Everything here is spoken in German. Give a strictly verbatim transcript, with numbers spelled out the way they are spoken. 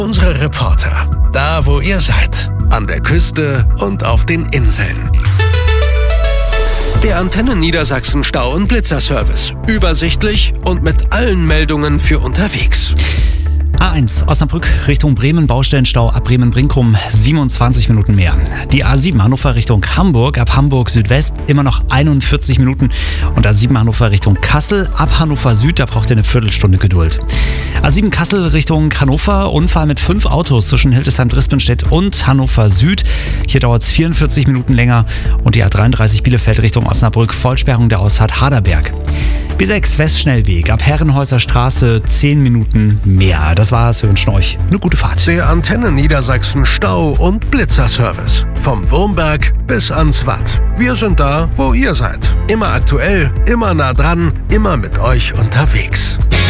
Unsere Reporter, da wo ihr seid, an der Küste und auf den Inseln. Der Antenne Niedersachsen Stau- und Blitzerservice. Übersichtlich und mit allen Meldungen für unterwegs. A eins Osnabrück Richtung Bremen, Baustellenstau ab Bremen-Brinkum, siebenundzwanzig Minuten mehr. Die A sieben Hannover Richtung Hamburg, ab Hamburg Südwest immer noch einundvierzig Minuten. Und A sieben Hannover Richtung Kassel, ab Hannover Süd, da braucht ihr eine Viertelstunde Geduld. A sieben Kassel Richtung Hannover, Unfall mit fünf Autos zwischen Hildesheim-Drispenstedt und Hannover Süd. Hier dauert es vierundvierzig Minuten länger. Und die A dreiunddreißig Bielefeld Richtung Osnabrück, Vollsperrung der Ausfahrt Haderberg. B sechs Westschnellweg, ab Herrenhäuser Straße, zehn Minuten mehr. Das war's, wir wünschen euch eine gute Fahrt. Der Antenne Niedersachsen Stau- und Blitzerservice. Vom Wurmberg bis ans Watt. Wir sind da, wo ihr seid. Immer aktuell, immer nah dran, immer mit euch unterwegs.